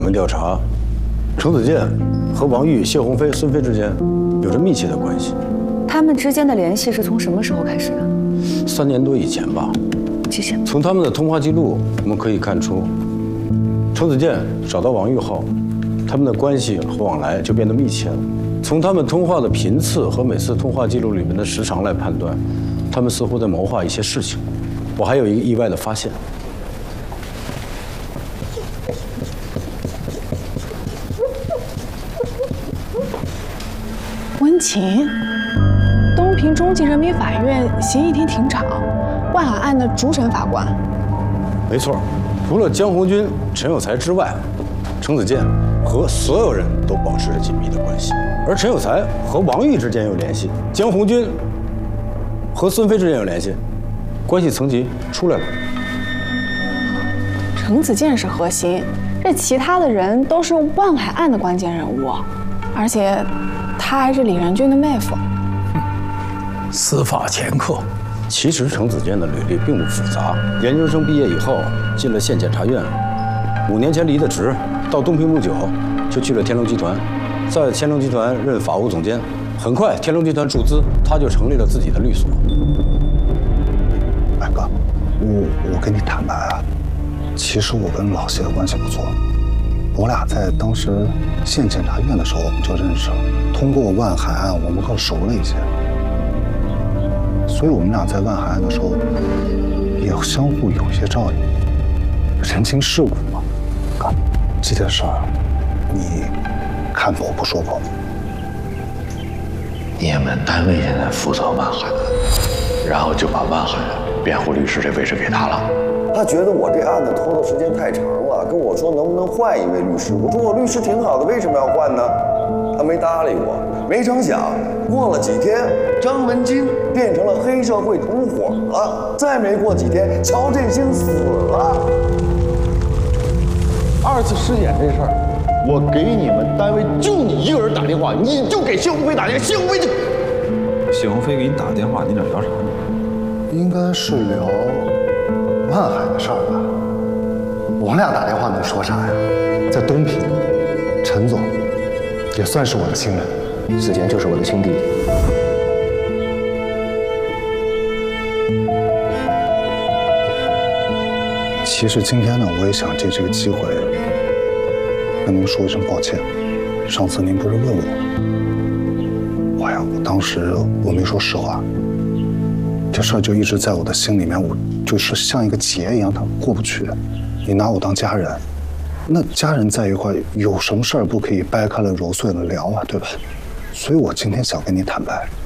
我们调查，程子健和王玉、谢鸿飞、孙飞之间有着密切的关系。 他们之间的联系是从什么时候开始的 ？3年多以前吧。 谢谢。 从他们的通话记录，我们可以看出，程子健找到王玉后，他们的关系和往来就变得密切了。从他们通话的频次和每次通话记录里面的时长来判断，他们似乎在谋划一些事情。我还有一个意外的发现。 温情，东平中级人民法院刑一庭庭长，万海案的主审法官。 没错，除了江红军、陈有才之外，程子健和所有人都保持着紧密的关系。而陈有才和王玉之间有联系，江红军和孙飞之间有联系，关系层级出来了。 程子健是核心，这其他的人都是万海案的关键人物，而且。 她还是李仁俊的妹夫， 司法掮客。 其实程子健的履历并不复杂，研究生毕业以后进了县检察院，5年前离的职，到东平不久就去了天龙集团，在天龙集团任法务总监。很快，天龙集团注资，他就成立了自己的律所。 白哥，我跟你坦白啊，其实我跟老谢的关系不错。 我俩在当时县检察院的时候我们就认识了，通过万海案我们更熟了一些，所以我们俩在万海案的时候也相互有一些照应，人情世故嘛。哥，这件事儿你看破不说破。 你们单位现在负责万海案，然后就把万海辩护律师这位置给他了。 他觉得我这案子拖的时间太长了，跟我说能不能换一位律师。我说我律师挺好的，为什么要换呢？他没搭理我。没成想，过了几天，张文京变成了黑社会同伙了。再没过几天，乔振兴死了。 2次尸检这事儿，我给你们单位就你一个人打电话，你就给谢鸿飞打电话，谢鸿飞就…… 谢鸿飞给你打电话，你俩聊啥呢？ 应该是聊。 万海的事儿吧，我俩打电话能说啥呀？在东平，陈总也算是我的亲人， 子健就是我的亲弟弟。 其实今天呢，我也想借这个机会跟您说一声抱歉。上次您不是问我，哎呀，我当时我没说实话，这事儿就一直在我的心里面，我。 就是像一个结一样，他过不去。你拿我当家人，那家人在一块，有什么事儿不可以掰开了揉碎了聊啊，对吧？所以我今天想跟你坦白，